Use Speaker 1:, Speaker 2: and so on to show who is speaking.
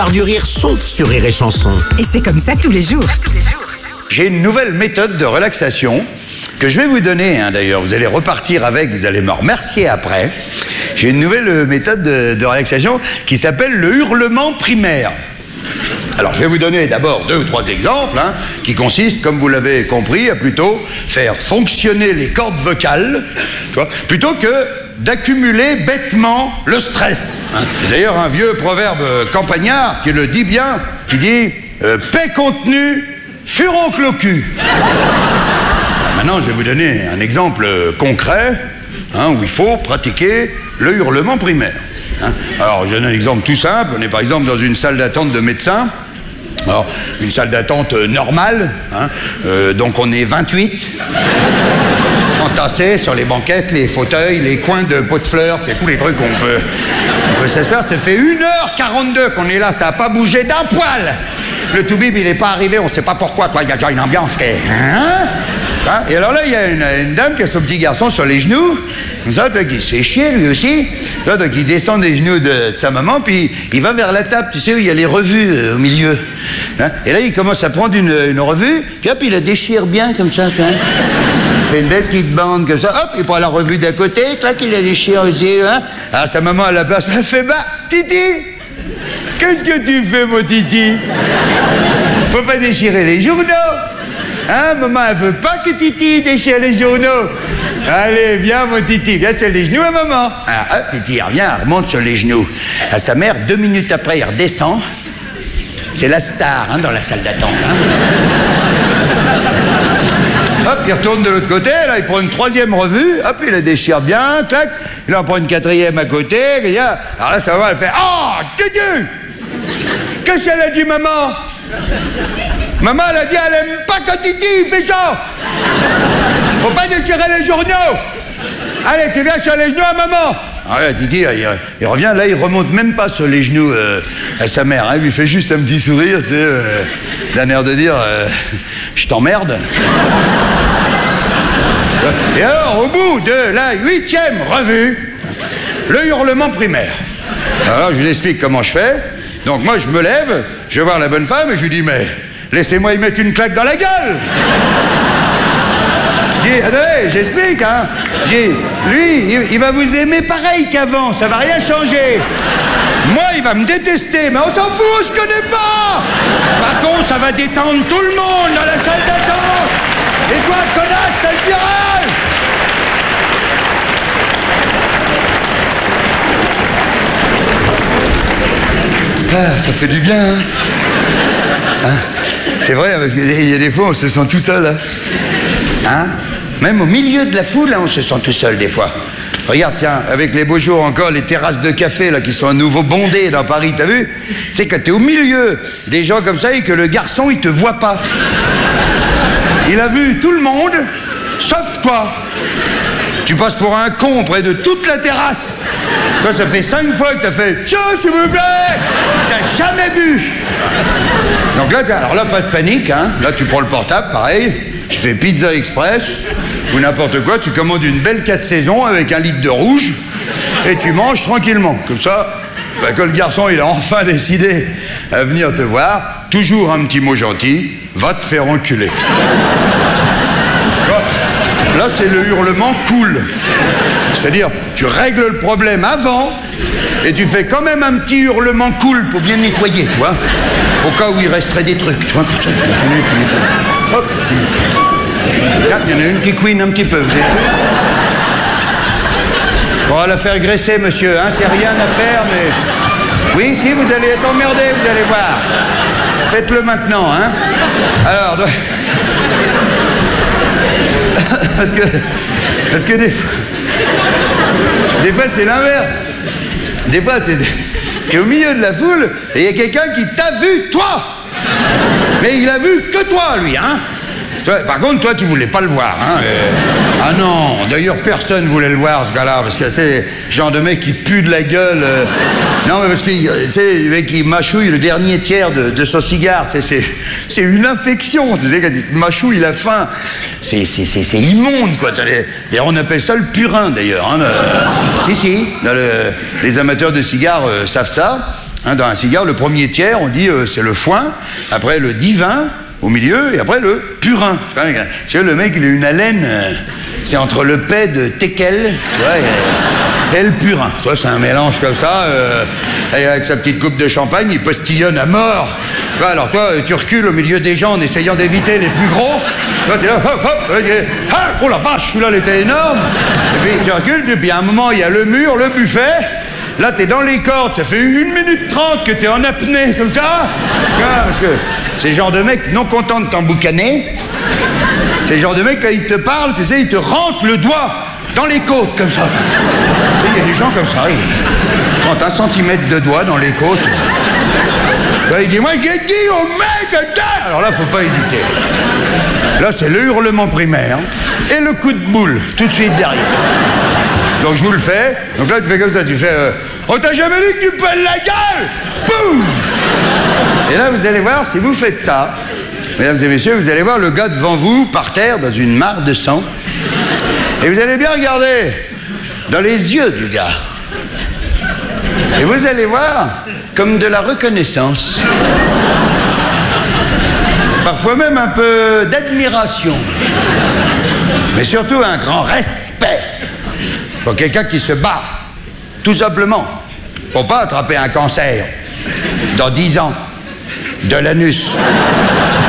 Speaker 1: du rire sont sur Rire et Chanson.
Speaker 2: Et c'est comme ça tous les jours.
Speaker 3: J'ai une nouvelle méthode de relaxation que je vais vous donner, d'ailleurs. Vous allez repartir avec, vous allez me remercier après. J'ai une nouvelle méthode de relaxation qui s'appelle le hurlement primaire. Alors, je vais vous donner d'abord 2 ou 3 exemples, qui consistent, comme vous l'avez compris, à plutôt faire fonctionner les cordes vocales, plutôt que d'accumuler bêtement le stress. Et d'ailleurs, un vieux proverbe campagnard qui le dit bien, qui dit « paix contenue, furoncle au cul ». Maintenant, je vais vous donner un exemple concret où il faut pratiquer le hurlement primaire. Alors, je donne un exemple tout simple. On est par exemple dans une salle d'attente de médecin. Alors, une salle d'attente normale, donc on est 28, entassés sur les banquettes, les fauteuils, les coins de pots de fleurs, c'est tous les trucs qu'on peut s'asseoir. Ça fait 1h42 qu'on est là, ça n'a pas bougé d'un poil. Le toubib, il n'est pas arrivé, on ne sait pas pourquoi, il y a déjà une ambiance qui est... Et alors là, il y a une dame qui a son petit garçon sur les genoux, comme ça, qui se fait chier lui aussi, donc il descend des genoux de sa maman, puis il va vers la table, tu sais, où il y a les revues au milieu. Et là, il commence à prendre une revue, puis hop, il la déchire bien comme ça, il fait une belle petite bande comme ça, hop, il prend la revue d'à côté, clac, il la déchire aussi, Alors sa maman à la place, elle fait, bah, Titi, qu'est-ce que tu fais, mon Titi? Faut pas déchirer les journaux. Maman, elle veut pas que Titi déchire les journaux. Allez, viens, mon Titi, viens sur les genoux à maman. Titi, il revient, elle remonte sur les genoux à sa mère. 2 minutes après, il redescend. C'est la star, dans la salle d'attente. Hop, il retourne de l'autre côté, là, il prend une 3e revue, hop, il la déchire bien, clac. Il en prend une 4e à côté. Alors là, sa maman, elle fait, oh, Titi, qu'est-ce qu'elle a dit, maman? Maman, elle a dit, elle aime pas quand Titi, il fait ça. Faut pas déchirer les journaux. Allez, tu viens sur les genoux à maman. Alors là, Titi, il revient, là, il remonte même pas sur les genoux à sa mère. Il lui fait juste un petit sourire, tu sais, d'un air de dire, je t'emmerde. Et alors, au bout de la 8e revue, le hurlement primaire. Alors, je vous explique comment je fais. Donc, moi, je me lève, je vais voir la bonne femme et je lui dis, mais laissez-moi y mettre une claque dans la gueule. Je dis, attendez, j'explique, Je dis, lui, il va vous aimer pareil qu'avant, ça va rien changer. Moi, il va me détester, mais on s'en fout, on se connaît pas. Par contre, ça va détendre tout le monde dans la salle d'attente. Et toi, connasse, ça te virage. Ça fait du bien, C'est vrai, parce qu'il y a des fois, on se sent tout seul, Même au milieu de la foule, on se sent tout seul, des fois. Regarde, tiens, avec les beaux jours encore, les terrasses de café, là, qui sont à nouveau bondées dans Paris, t'as vu? C'est quand t'es au milieu des gens comme ça et que le garçon, il te voit pas. Il a vu tout le monde, sauf toi. Tu passes pour un con près de toute la terrasse. Toi, ça fait 5 fois que t'as fait « Tiens, s'il vous plaît !» T'as jamais vu. Donc là, alors là, pas de panique, Là, tu prends le portable, pareil. Tu fais pizza express ou n'importe quoi. Tu commandes une belle 4 saisons avec 1 litre de rouge et tu manges tranquillement. Comme ça, quand le garçon, il a enfin décidé à venir te voir, toujours un petit mot gentil, va te faire enculer. Là, c'est le hurlement cool. C'est-à-dire, tu règles le problème avant et tu fais quand même un petit hurlement cool pour bien nettoyer, tu vois. Au cas où il resterait des trucs, tu vois, comme ça. Hop. Regarde, il y en a une qui couine un petit peu, vous avez vu? Faudra la faire graisser, monsieur, c'est rien à faire, mais... Oui, si, vous allez être emmerdé, vous allez voir. Faites-le maintenant, Alors... Parce que des fois c'est l'inverse. Des fois t'es au milieu de la foule et il y a quelqu'un qui t'a vu toi. Mais il a vu que toi, lui, Toi, par contre, toi, tu voulais pas le voir, Ah non, d'ailleurs, personne voulait le voir, ce gars-là, parce que c'est le genre de mec qui pue de la gueule. Non, mais parce que, tu sais, le mec qui mâchouille le dernier tiers de son cigare, c'est une infection, tu sais, quand il mâchouille la fin, c'est immonde, quoi. On appelle ça le purin, d'ailleurs. Si, les amateurs de cigares savent ça. Hein, dans un cigare, le premier tiers, on dit c'est le foin, après le divin au milieu, et après le purin. Tu vois, le mec, il a une haleine, c'est entre le paix de Tekel, tu vois, et le purin. Tu vois, c'est un mélange comme ça, avec sa petite coupe de champagne, il postillonne à mort. Tu vois, alors toi, tu recules au milieu des gens en essayant d'éviter les plus gros. Toi, tu es là, hop, hop, oh la vache, celui-là, il était énorme. Et puis tu recules, et puis à un moment, il y a le mur, le buffet. Là, t'es dans les cordes, ça fait 1 minute 30 que t'es en apnée, comme ça. Parce que c'est le genre de mec non content de t'emboucaner. C'est le genre de mec, quand il te parle, tu sais, il te rentre le doigt dans les côtes, comme ça. Tu sais, il y a des gens comme ça, ils rentrent 1 centimètre de doigt dans les côtes. Là, il dit, moi, j'ai dit au mec, alors là, faut pas hésiter. Là, c'est le hurlement primaire et le coup de boule, tout de suite derrière. Donc je vous le fais. Donc là tu fais comme ça, tu fais on t'a jamais dit que tu pèles la gueule. Boum. Et là vous allez voir, si vous faites ça, mesdames et messieurs, vous allez voir le gars devant vous par terre dans une mare de sang. Et vous allez bien regarder dans les yeux du gars. Et vous allez voir comme de la reconnaissance. Parfois même un peu d'admiration. Mais surtout un grand respect. Pour quelqu'un qui se bat, tout simplement, pour pas attraper un cancer dans 10 ans de l'anus.